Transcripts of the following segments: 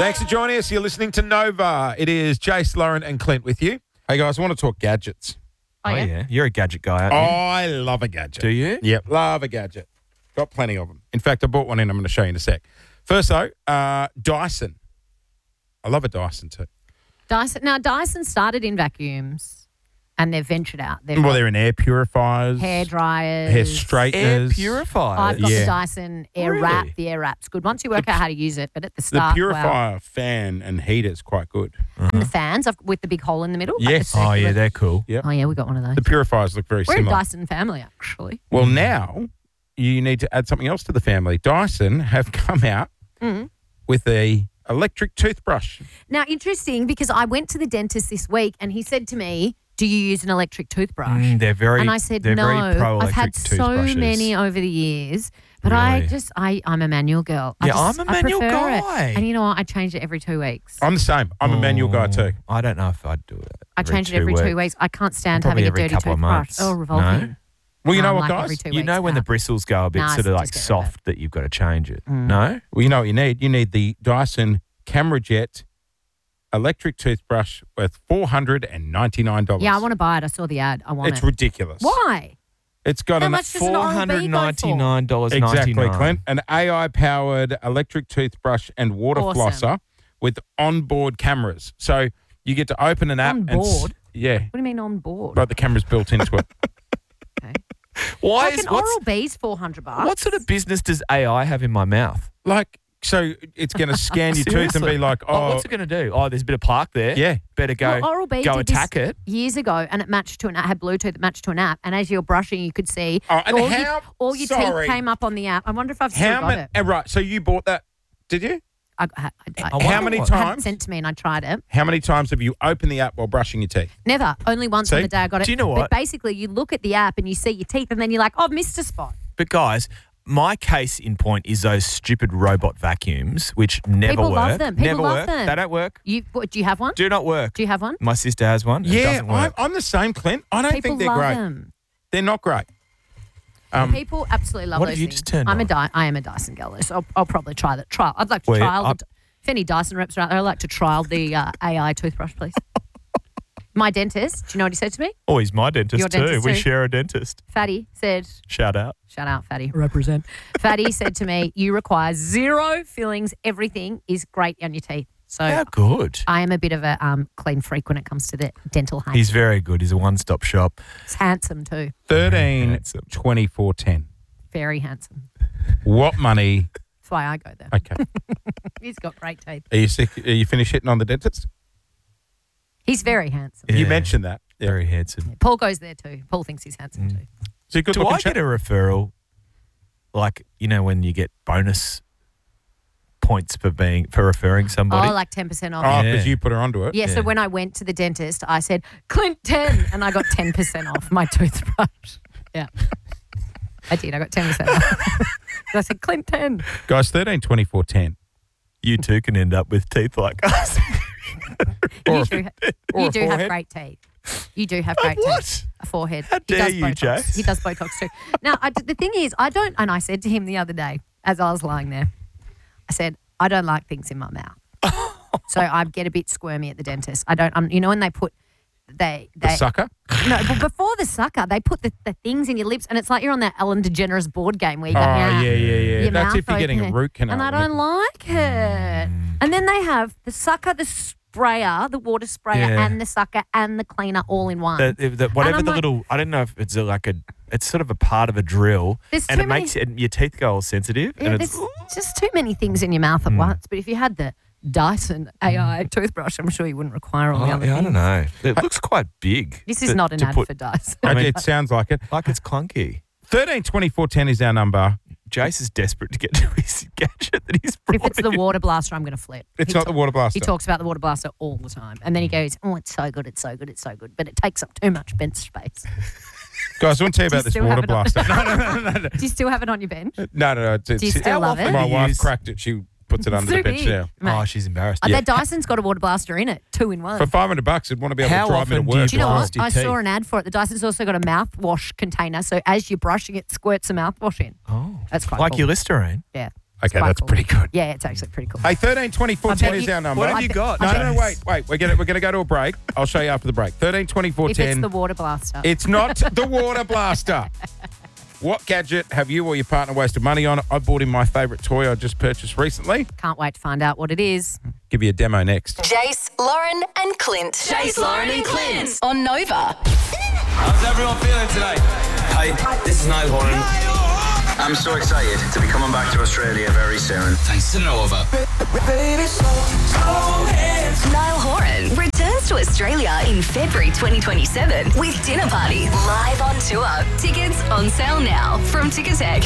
Thanks for joining us. You're listening to Nova. It is Jace, Lauren and Clint with you. Hey, guys, I want to talk gadgets. Oh, yeah. You're a gadget guy, aren't you? I love a gadget. Do you? Yep, love a gadget. Got plenty of them. In fact, I bought one in. I'm going to show you in a sec. First, though, Dyson. I love a Dyson, too. Dyson started in vacuums and they've ventured out. They're in air purifiers. Hair dryers. Hair straighteners. Air purifiers? I've got Yeah. the Dyson Air Really? Wrap. The Air Wrap's good. Once you work out how to use it, but at the The start, purifier fan and heater is quite good. and the fans with the big hole in the middle. like the Yes. Oh, yeah, circular- they're cool. Yep. Oh, yeah, we got one of those. The purifiers look very We're a similar. Dyson family, actually. Well, now you need to add something else to the family. Dyson have come out with a electric toothbrush. Now, interesting, because I went to the dentist this week and he said to me, do you use an electric toothbrush? They're very. And I said, they're no, very pro-electric I've had so toothbrushes. many over the years, but Really? I'm a manual girl. Yeah, I'm a manual prefer it. guy. And you know what? I change it every 2 weeks. I'm the same. I'm a manual guy too. I don't know if I'd do it. I change it every 2 weeks. I can't stand having Probably a every dirty couple of toothbrush. months. Oh, revolting. No? Well, you know I'm what, like every guys? 2 You weeks. know when the bristles go a bit Nah, sort of like just get rid of soft that you've got to change it. No? Well, you know what you need? You need the Dyson Camera Jet electric toothbrush worth $499. Yeah, I want to buy it. I saw the ad. I want It's it. ridiculous. Why? It's got How an much does an Oral-B go for? $499.99. exactly, Clint, an AI-powered electric toothbrush and water Awesome. flosser with onboard cameras. So you get to open an app On and board? yeah, What do you mean on board? like the camera's built into it. Okay. Why Like is an Oral-B's $400. what sort of business does AI have in my mouth? Like, so it's going to scan your tooth and Seriously? be like, oh, what's it going to do? Oh, there's a bit of plaque there. yeah. Better go Well, Oral-B go did this attack it. years ago, and it matched to an app. Had Bluetooth that matched to an app, and as you're brushing, you could see Oh, and all your sorry. teeth came up on the app. I wonder if I've still How got many? it. Right, so you bought that, did you? I wonder How many what- had it times? sent to me, and I tried it. How many times have you opened the app while brushing your teeth? Never. Only once See? on the day I got it. Do you know what? But basically, you look at the app and you see your teeth, and then you're like, oh, I've missed a spot. But guys, my case in point is those stupid robot vacuums, which never People work. love them. People never love work. them. They don't work. Do you have one? Do not work. Do you have one? My sister has one. It Yeah, doesn't work. I'm the same, Clint. I don't People think they're love great. them. They're not great. People absolutely love What those have you things. just turned I am a Dyson girl, so I'll probably try that. I'd like to Well, trial. If any Dyson reps are out there, I'd like to trial the AI toothbrush, please. My dentist, do you know what he said to me? Oh, he's my dentist Your too. dentist We too? share a dentist. Fatty said, Shout out. shout out, Fatty. Represent. Fatty said to me, you require zero fillings. Everything is great on your teeth. So How good. I am a bit of a clean freak when it comes to the dental hygiene. He's very good. He's a one-stop shop. He's handsome too. 13, Handsome. 24, 10. Very handsome. What money? That's why I go there. Okay. He's got great teeth. Are you sick? Are you finished hitting on the dentist? He's very handsome. You Yeah. mentioned that. Yeah. Very handsome. Paul goes there too. Paul thinks he's handsome too. So you good Do looking I chap? get a referral, like, you know, when you get bonus points for referring somebody? Oh, like 10% off. Oh, because Yeah. you put her onto it. Yeah, so when I went to the dentist, I said, Clint 10, and I got 10% off my toothbrush. Yeah. I did. I got 10% off. I said, Clint 10. Guys, 13, 24, 10. You too can end up with teeth like us. You do, or you a do have forehead. great teeth. You do have great what? teeth. A forehead. How He dare does you, Botox. Jace? He does Botox too. Now, the thing is, I don't, and I said to him the other day, as I was lying there, I said, I don't like things in my mouth. So I get a bit squirmy at the dentist. I don't, you know, when they put, The sucker? No, but before the sucker, they put the things in your lips, and it's like you're on that Ellen DeGeneres board game where you Oh, go, yeah. your That's mouth if you're getting a open. root canal. And I don't like it. And then they have the sucker, the sprayer, the water sprayer, Yeah. and the sucker and the cleaner all in one. Whatever I'm the like- little, I don't know if it's it's sort of a part of a drill, There's and too it many- makes your teeth go all sensitive. Yeah, and there's it's just too many things in your mouth at once. But if you had the Dyson AI toothbrush, I'm sure you wouldn't require all the other things. I don't know. It looks quite big. This is not an ad for Dyson. It sounds like it. Like it's clunky. 13, 24, 10 is our number. Jace is desperate to get to his gadget that he's brought If it's the in. water blaster, I'm going to flip. It's not the water blaster. He talks about the water blaster all the time. And then he goes, oh, it's so good, it's so good, it's so good. But it takes up too much bench space. Guys, I want to tell you about this still water have it on- blaster. No. Do you still have it on your bench? No. Do you still love it? My you wife use- cracked it. She puts it under Too the bench big. now. Mate. Oh, she's embarrassed. That Dyson's got a water blaster in it, 2 in 1. For $500, I'd want to be able How to drive me to often do you work. Do you know brush what? your I saw teeth? an ad for it. The Dyson's also got a mouthwash container, so as you're brushing it, squirts a mouthwash in. Oh, That's quite like cool. your Listerine. Yeah. Okay, quite that's cool. pretty good. Yeah, it's actually pretty cool. Hey, 13 24 I 10 bet is you- our number. What have you got? No, James? wait. We're going to go to a break. I'll show you after the break. 13 24 If 10. it's the water blaster. It's not the water blaster. What gadget have you or your partner wasted money on? I bought him my favourite toy I just purchased recently. Can't wait to find out what it is. Give you a demo next. Jace, Lauren, and Clint. Jace, Lauren, and Clint on Nova. How's everyone feeling tonight? Hi, this is Niall Horan. I'm so excited to be coming back to Australia very soon. Thanks to Nova. Niall Horan returns to Australia in February 2027 with Dinner Party live on tour. Tickets on sale now from Ticketek.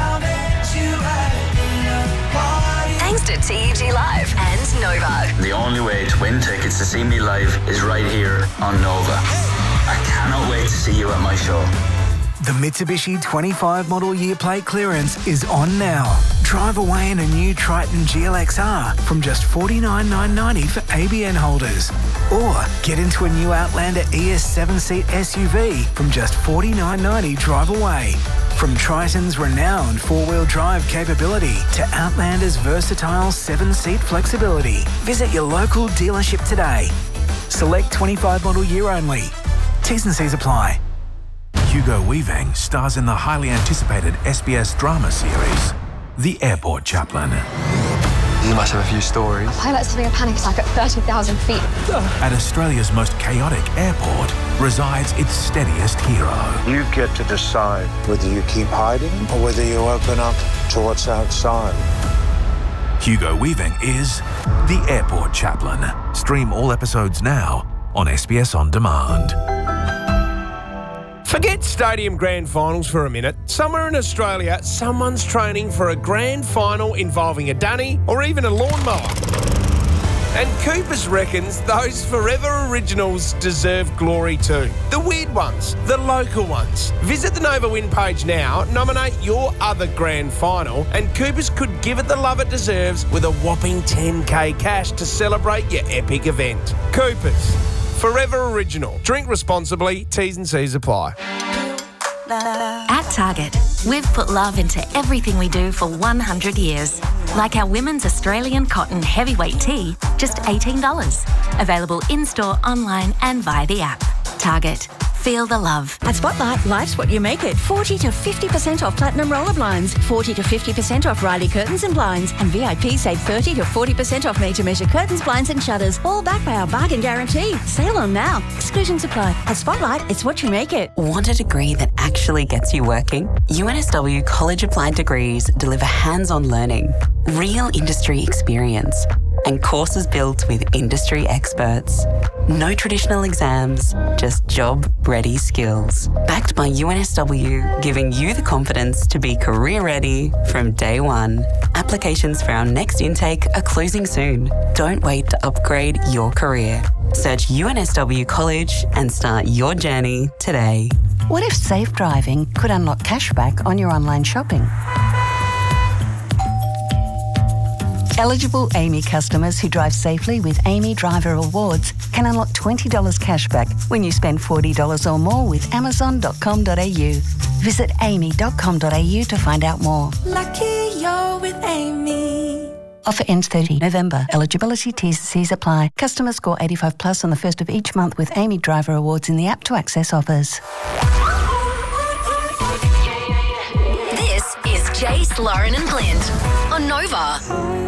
Thanks to TEG Live and Nova. The only way to win tickets to see me live is right here on Nova. I cannot wait to see you at my show. The Mitsubishi 25 model year plate clearance is on now. Drive away in a new Triton GLXR from just $49,990 for ABN holders. Or get into a new Outlander ES 7-seat SUV from just $49,990 drive away. From Triton's renowned four-wheel drive capability to Outlander's versatile 7-seat flexibility. Visit your local dealership today. Select 25 model year only. T's and C's apply. Hugo Weaving stars in the highly anticipated SBS drama series, The Airport Chaplain. You must have a few stories. Pilot's having a panic attack at 30,000 feet. At Australia's most chaotic airport resides its steadiest hero. You get to decide whether you keep hiding or whether you open up to what's outside. Hugo Weaving is The Airport Chaplain. Stream all episodes now on SBS On Demand. Forget stadium grand finals for a minute. Somewhere in Australia, someone's training for a grand final involving a dunny or even a lawnmower. And Coopers reckons those forever originals deserve glory too. The weird ones, the local ones. Visit the Nova Win page now, nominate your other grand final, and Coopers could give it the love it deserves with a whopping 10k cash to celebrate your epic event. Coopers. Forever original. Drink responsibly. T's and C's apply. At Target, we've put love into everything we do for 100 years. Like our women's Australian cotton heavyweight tee, just $18. Available in-store, online and via the app. Target. Feel the love. At Spotlight, life's what you make it. 40 to 50% off Platinum Roller Blinds, 40 to 50% off Riley Curtains and Blinds, and VIP save 30 to 40% off made-to-measure curtains, blinds and shutters, all backed by our bargain guarantee. Sale on now. Exclusions apply. At Spotlight, it's what you make it. Want a degree that actually gets you working? UNSW College Applied Degrees deliver hands-on learning, real industry experience, and courses built with industry experts. No traditional exams, just job-ready skills. Backed by UNSW, giving you the confidence to be career-ready from day one. Applications for our next intake are closing soon. Don't wait to upgrade your career. Search UNSW College and start your journey today. What if safe driving could unlock cashback on your online shopping? Eligible Amy customers who drive safely with Amy Driver Awards can unlock $20 cashback when you spend $40 or more with Amazon.com.au. Visit amy.com.au to find out more. Lucky you're with Amy. Offer ends 30 November. Eligibility T's and C's apply. Customers score 85 plus on the first of each month with Amy Driver Awards in the app to access offers. This is Jace, Lauren, and Clint on Nova.